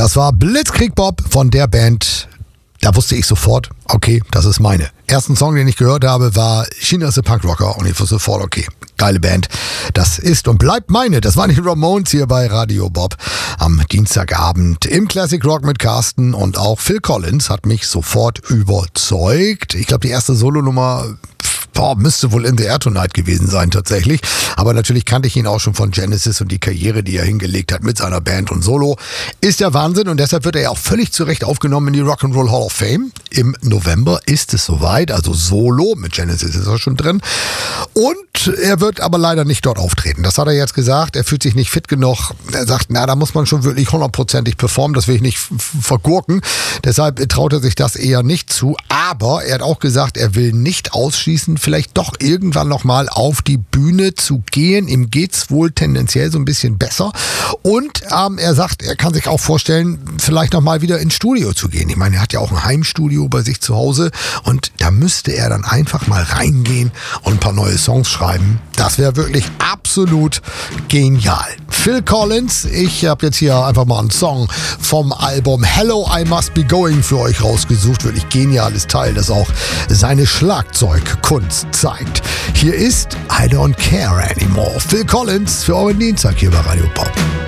Das war Blitzkrieg Bob von der Band. Da wusste ich sofort, okay, das ist meine. Ersten Song, den ich gehört habe, war China is a Punk Rocker und ich wusste sofort, okay, geile Band. Das ist und bleibt meine. Das waren die Ramones hier bei Radio Bob am Dienstagabend im Classic Rock mit Carsten und auch Phil Collins hat mich sofort überzeugt. Ich glaube, die erste Solonummer müsste wohl In the Air Tonight gewesen sein tatsächlich. Aber natürlich kannte ich ihn auch schon von Genesis und die Karriere, die er hingelegt hat mit seiner Band und Solo. Ist der Wahnsinn und deshalb wird er ja auch völlig zu Recht aufgenommen in die Rock'n'Roll Hall of Fame. Im November ist es soweit, also Solo, mit Genesis ist er schon drin. Und er wird aber leider nicht dort auftreten. Das hat er jetzt gesagt. Er fühlt sich nicht fit genug. Er sagt, na, da muss man schon wirklich 100%ig performen. Das will ich nicht vergurken. Deshalb traut er sich das eher nicht zu. Aber er hat auch gesagt, er will nicht ausschließen, vielleicht doch irgendwann nochmal auf die Bühne zu gehen. Ihm geht's wohl tendenziell so ein bisschen besser. Und er sagt, er kann sich auch vorstellen, vielleicht nochmal wieder ins Studio zu gehen. Ich meine, er hat ja auch ein Heimstudio bei sich zu Hause und da müsste er dann einfach mal reingehen und ein paar neue Songs schreiben. Das wäre wirklich absolut genial. Phil Collins, ich habe jetzt hier einfach mal einen Song vom Album Hello, I Must Be Going für euch rausgesucht. Wirklich geniales Teil, das auch seine Schlagzeugkunst zeigt. Hier ist I Don't Care Anymore. Phil Collins für euren Dienstag hier bei Radio Pop.